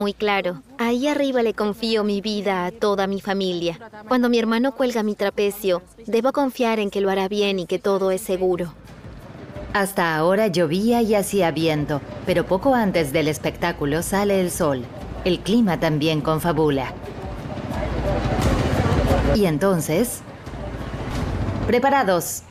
Muy claro. Ahí arriba le confío mi vida a toda mi familia. Cuando mi hermano cuelga mi trapecio, debo confiar en que lo hará bien y que todo es seguro. Hasta ahora llovía y hacía viento, pero poco antes del espectáculo sale el sol. El clima también confabula. Y entonces... ¡Preparados!